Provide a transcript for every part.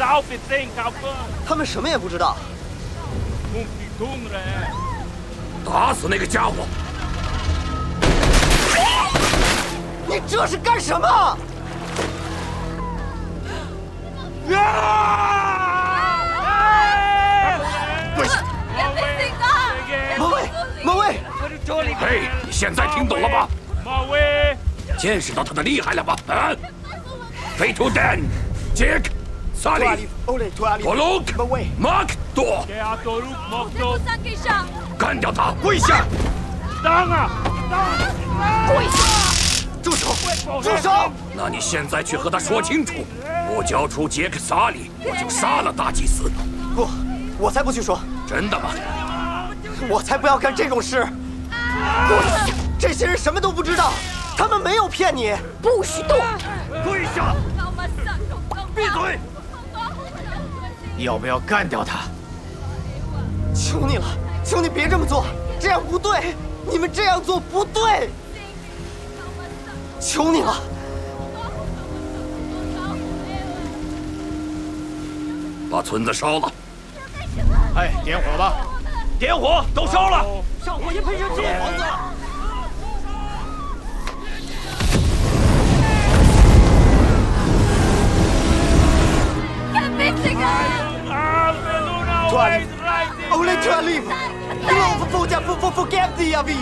他们什么也不知道。 打死那个家伙！ 你这是干什么？ 跪下！ 门卫！ 嘿，你现在听懂了吧？见识到他的厉害了吧？啊！飞图丹、杰克、萨利、托鲁克、马克多，干掉他！跪下！ 跪下！住手！住手！ 那你现在去和他说清楚，不交出杰克·萨利，我就杀了大祭司。 不，我才不去说。 真的吗？ 我才不要干这种事！这些人什么都不知道，他们没有骗你。 不许动！ 跪下！闭嘴！ 要不要干掉他？ 求你了，求你别这么做，这样不对，你们这样做不对。求你了！ 把村子烧了！ 哎，点火吧！点火，都烧了！ 上火焰喷射器！房子！Only to live. Forget the avi.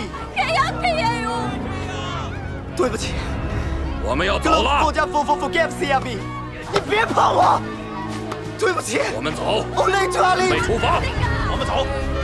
对不起。 我们要走了。 Forget the avi. 你别碰我。对不起。 我们走。 Only to live. 准备出发。 我们走。